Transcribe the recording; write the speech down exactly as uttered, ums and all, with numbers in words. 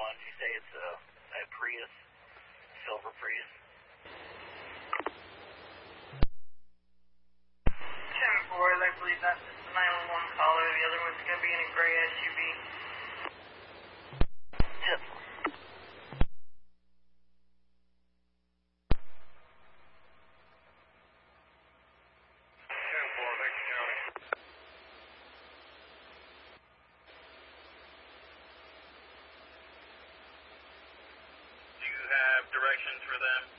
one. You say it's a, a Prius, silver Prius. ten four, I believe that's the nine one one caller. The other one's going to be in a gray S U V. ten four. ten four, Dixie County. Do you have directions for them?